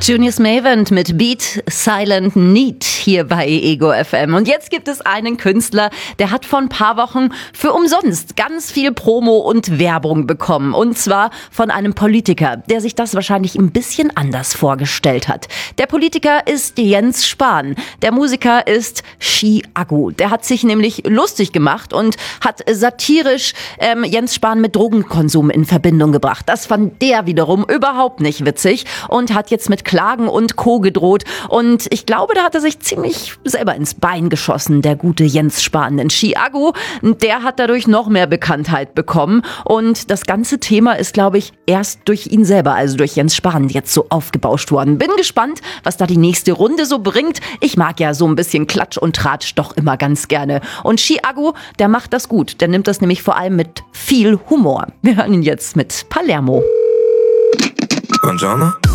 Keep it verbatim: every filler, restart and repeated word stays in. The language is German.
Junius Mavent mit Beat Silent Need hier bei Ego F M. Und jetzt gibt es einen Künstler, der hat vor ein paar Wochen für umsonst ganz viel Promo und Werbung bekommen. Und zwar von einem Politiker, der sich das wahrscheinlich ein bisschen anders vorgestellt hat. Der Politiker ist Jens Spahn. Der Musiker ist Chiago. Der hat sich nämlich lustig gemacht und hat satirisch ähm, Jens Spahn mit Drogenkonsum in Verbindung gebracht. Das fand der wiederum überhaupt nicht witzig und hat jetzt mit Klagen und Co. gedroht. Und ich glaube, da hat er sich ziemlich selber ins Bein geschossen, der gute Jens Spahn. Denn Chiago, der hat dadurch noch mehr Bekanntheit bekommen. Und das ganze Thema ist, glaube ich, erst durch ihn selber, also durch Jens Spahn, jetzt so aufgebauscht worden. Bin gespannt, was da die nächste Runde so bringt. Ich mag ja so ein bisschen Klatsch und Tratsch doch immer ganz gerne. Und Chiago, der macht das gut. Der nimmt das nämlich vor allem mit viel Humor. Wir hören ihn jetzt mit Palermo. Buongiorno.